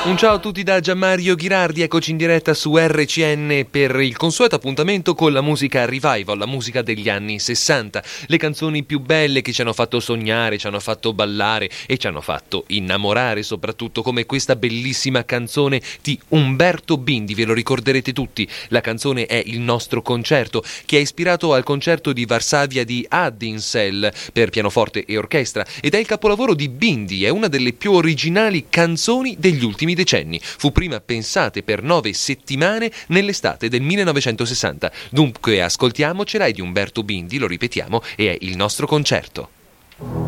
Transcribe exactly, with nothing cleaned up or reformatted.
Un ciao a tutti da Gianmario Ghirardi, eccoci in diretta su R C N per il consueto appuntamento con la musica revival, la musica degli anni sessanta, le canzoni più belle che ci hanno fatto sognare, ci hanno fatto ballare e ci hanno fatto innamorare, soprattutto come questa bellissima canzone di Umberto Bindi, ve lo ricorderete tutti, la canzone è Il nostro concerto, che è ispirato al concerto di Varsavia di Adinsel per pianoforte e orchestra ed è il capolavoro di Bindi, è una delle più originali canzoni degli ultimi decenni. Fu prima pensate per nove settimane nell'estate del millenovecentosessanta. Dunque ascoltiamocela, è di Umberto Bindi, lo ripetiamo, e è Il nostro concerto.